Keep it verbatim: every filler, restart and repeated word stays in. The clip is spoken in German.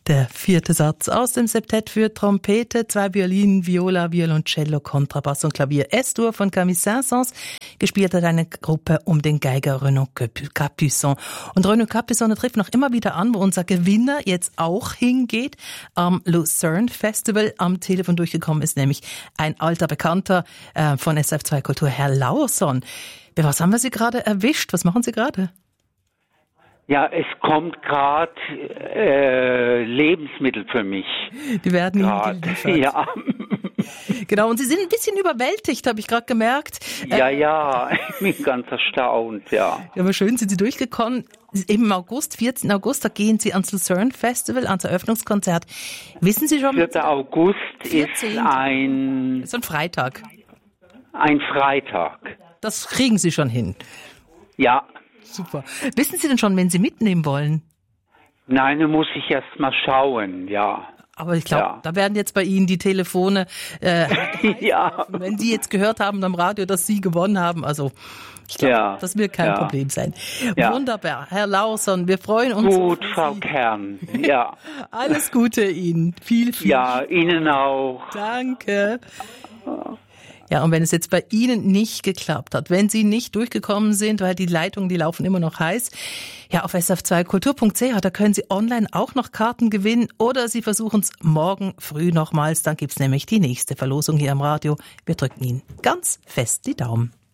Der vierte Satz aus dem Septett für Trompete, zwei Violinen, Viola, Violoncello, Kontrabass und Klavier. S-Dur von Camille Saint-Saëns. Gespielt hat eine Gruppe um den Geiger Renaud Capuçon. Und Renaud Capuçon trifft noch immer wieder an, wo unser Gewinner jetzt auch hingeht. Am Lucerne Festival am Telefon durchgekommen ist nämlich ein alter Bekannter äh, von S R F zwei Kultur, Herr Laurson. Bei was haben wir Sie gerade erwischt? Was machen Sie gerade? Ja, es kommt gerade äh, Lebensmittel für mich. Die werden Ihnen geliefert. Ja. Genau, und Sie sind ein bisschen überwältigt, habe ich gerade gemerkt. Ja, äh, ja, ich bin ganz erstaunt, ja. Ja, aber schön sind Sie durchgekommen. Eben im August, vierzehnten August, da gehen Sie ans Lucerne Festival, ans Eröffnungskonzert. Wissen Sie schon? vierter August vierzehnten ist ein... ist ein Freitag. Ein Freitag. Das kriegen Sie schon hin. Ja. Super. Wissen Sie denn schon, wen Sie mitnehmen wollen? Nein, da muss ich erst mal schauen, ja. Aber ich glaube, ja. da werden jetzt bei Ihnen die Telefone, äh, ja. wenn Sie jetzt gehört haben am Radio, dass Sie gewonnen haben. Also ich glaube, ja. das wird kein ja. Problem sein. Ja. Wunderbar, Herr Laurson, wir freuen uns. Gut, Frau Kern, ja. Alles Gute Ihnen. Viel, viel. Ja, Ihnen auch. Danke. Ja, und wenn es jetzt bei Ihnen nicht geklappt hat, wenn Sie nicht durchgekommen sind, weil die Leitungen, die laufen immer noch heiß, ja, auf S R F zwei kultur punkt c h, da können Sie online auch noch Karten gewinnen oder Sie versuchen es morgen früh nochmals, dann gibt's nämlich die nächste Verlosung hier am Radio. Wir drücken Ihnen ganz fest die Daumen.